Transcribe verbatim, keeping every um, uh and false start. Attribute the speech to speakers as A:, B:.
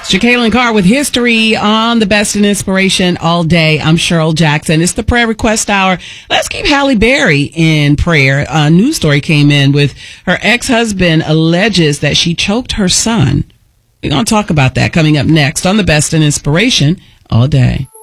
A: Jacqueline Carr with history on the Best in Inspiration all day. I'm Cheryl Jackson. It's the prayer request hour. Let's keep Halle Berry in prayer. A news story came in with her ex-husband alleges that she choked her son. We're going to talk about that coming up next on the Best in Inspiration all day.